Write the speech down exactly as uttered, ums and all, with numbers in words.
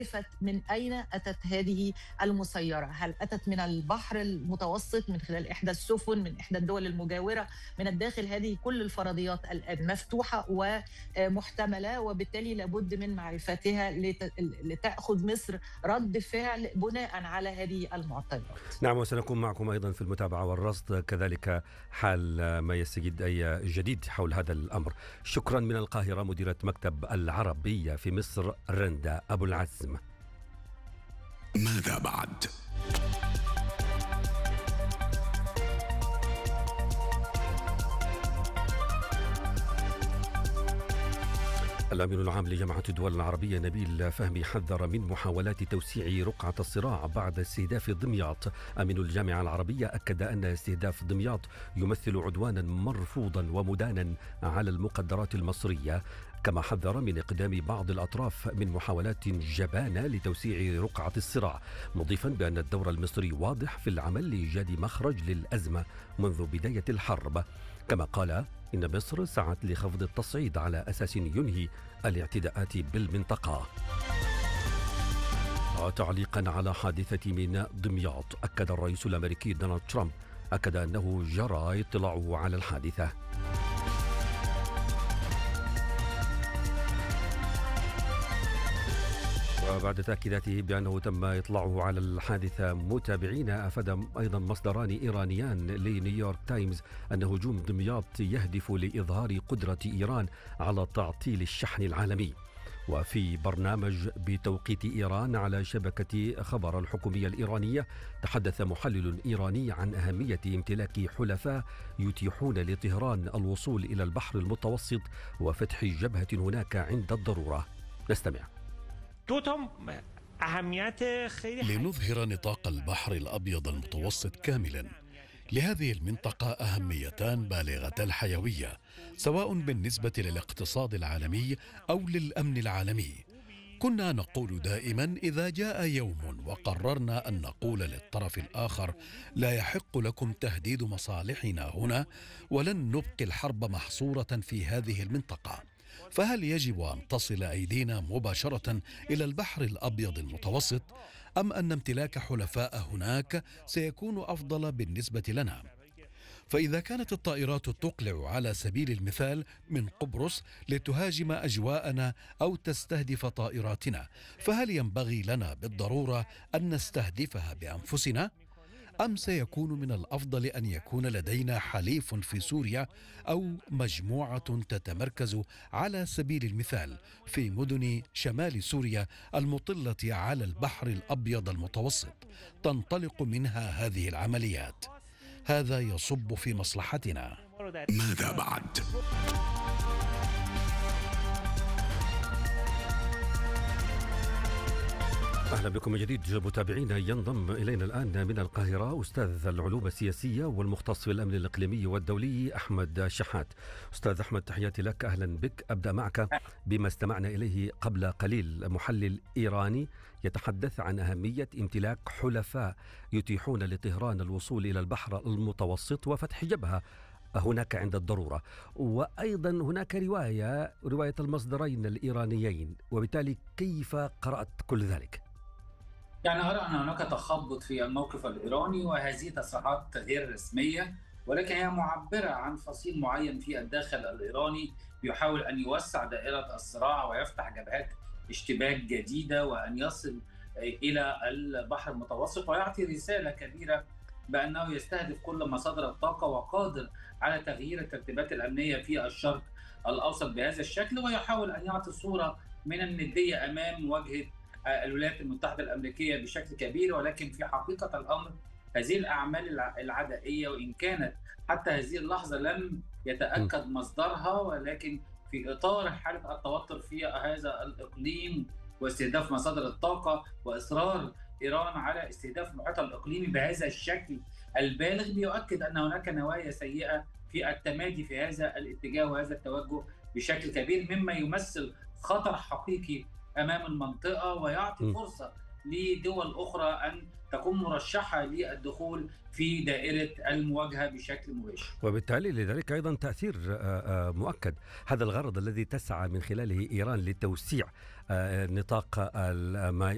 من أين أتت هذه المسيرة؟ هل أتت من البحر المتوسط من خلال إحدى السفن من إحدى الدول المجاورة من الداخل؟ هذه كل الفرضيات الآن مفتوحة ومحتملة، وبالتالي لابد من معرفتها لتأخذ مصر رد فعل بناء على هذه المعطيات. نعم، وسنكون معكم أيضا في المتابعة والرصد، كذلك حال ما يستجد أي جديد حول هذا الأمر. شكرا من القاهرة مديرة مكتب العربية في مصر رندا أبو العزم. ماذا بعد؟ الأمين العام لجامعة الدول العربية نبيل فهمي حذر من محاولات توسيع رقعة الصراع بعد استهداف دمياط. أمين الجامعة العربية أكد أن استهداف دمياط يمثل عدوانا مرفوضا ومدانا على المقدرات المصرية، كما حذر من إقدام بعض الأطراف من محاولات جبانة لتوسيع رقعة الصراع، مضيفا بأن الدور المصري واضح في العمل لإيجاد مخرج للأزمة منذ بداية الحرب. كما قال إن مصر سعت لخفض التصعيد على أساس ينهي الاعتداءات بالمنطقة. وتعليقا على حادثة ميناء دمياط، أكد الرئيس الأمريكي دونالد ترامب أكد أنه جرى اطلاعه على الحادثة. وبعد تأكيداته بأنه تم إطلاعه على الحادثة متابعين، أفاد أيضا مصدران إيرانيان لنيويورك تايمز أن هجوم دمياط يهدف لإظهار قدرة إيران على تعطيل الشحن العالمي. وفي برنامج بتوقيت إيران على شبكة خبر الحكومية الإيرانية، تحدث محلل إيراني عن أهمية امتلاك حلفاء يتيحون لطهران الوصول إلى البحر المتوسط وفتح جبهة هناك عند الضرورة. نستمع. لنظهر نطاق البحر الأبيض المتوسط كاملا، لهذه المنطقة أهميتان بالغة الحيوية، سواء بالنسبة للاقتصاد العالمي أو للأمن العالمي. كنا نقول دائما إذا جاء يوم وقررنا أن نقول للطرف الآخر لا يحق لكم تهديد مصالحنا هنا، ولن نبقي الحرب محصورة في هذه المنطقة، فهل يجب أن تصل أيدينا مباشرة إلى البحر الأبيض المتوسط، أم أن امتلاك حلفاء هناك سيكون أفضل بالنسبة لنا؟ فإذا كانت الطائرات تقلع على سبيل المثال من قبرص لتهاجم أجواءنا أو تستهدف طائراتنا، فهل ينبغي لنا بالضرورة أن نستهدفها بأنفسنا؟ أم سيكون من الأفضل أن يكون لدينا حليف في سوريا أو مجموعة تتمركز على سبيل المثال في مدن شمال سوريا المطلة على البحر الأبيض المتوسط تنطلق منها هذه العمليات؟ هذا يصب في مصلحتنا. ماذا بعد؟ أهلا بكم من جديد متابعينا. ينضم إلينا الآن من القاهرة أستاذ العلوم السياسية والمختص في الأمن الإقليمي والدولي أحمد شحات. أستاذ أحمد، تحياتي لك، أهلا بك. أبدأ معك بما استمعنا إليه قبل قليل، محلل إيراني يتحدث عن أهمية امتلاك حلفاء يتيحون لطهران الوصول إلى البحر المتوسط وفتح جبهة هناك عند الضرورة، وأيضا هناك رواية رواية المصدرين الإيرانيين، وبالتالي كيف قرأت كل ذلك؟ يعني أرى أن هناك تخبط في الموقف الإيراني، وهذه تصريحات غير رسمية، ولكن هي معبرة عن فصيل معين في الداخل الإيراني يحاول أن يوسع دائرة الصراع ويفتح جبهات اشتباك جديدة، وأن يصل إلى البحر المتوسط ويعطي رسالة كبيرة بأنه يستهدف كل مصادر الطاقة وقادر على تغيير الترتيبات الأمنية في الشرق الأوسط بهذا الشكل، ويحاول أن يعطي صورة من الندية أمام مواجهة الولايات المتحدة الأمريكية بشكل كبير. ولكن في حقيقة الأمر هذه الأعمال العدائية، وإن كانت حتى هذه اللحظة لم يتأكد مصدرها، ولكن في إطار حالة التوتر في هذا الإقليم واستهداف مصادر الطاقة وإصرار إيران على استهداف محيطها الإقليمي بهذا الشكل البالغ، بيؤكد أن هناك نوايا سيئة في التمادي في هذا الاتجاه وهذا التوجه بشكل كبير، مما يمثل خطر حقيقي أمام المنطقة ويعطي فرصة لدول أخرى أن تكون مرشحة للدخول في دائرة المواجهة بشكل مباشر. وبالتالي لذلك أيضا تأثير مؤكد هذا الغرض الذي تسعى من خلاله إيران لتوسيع نطاق